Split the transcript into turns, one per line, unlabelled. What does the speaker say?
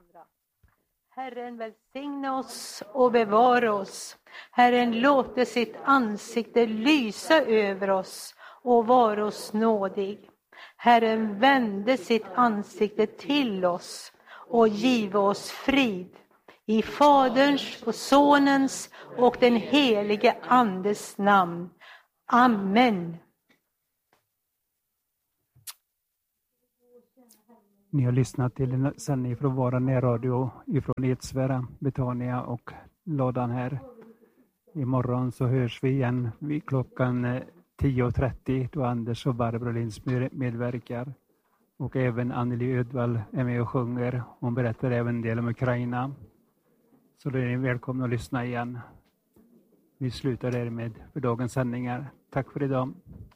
varandra. Herren välsigne oss och bevara oss. Herren låter sitt ansikte lysa över oss och vara oss nådig. Herren vände sitt ansikte till oss och give oss frid. I Faderns och Sonens och den helige Andes namn. Amen.
Ni har lyssnat till en sändning från vår närradio ifrån Edsvära, Betania och lådan här. Imorgon så hörs vi igen vid klockan 10.30 då Anders och Barbro Linds medverkar. Och även Anneli Ödvall är med och sjunger. Hon berättar även en del om Ukraina. Så då är ni välkomna att lyssna igen. Vi slutar därmed för dagens sändningar. Tack för idag.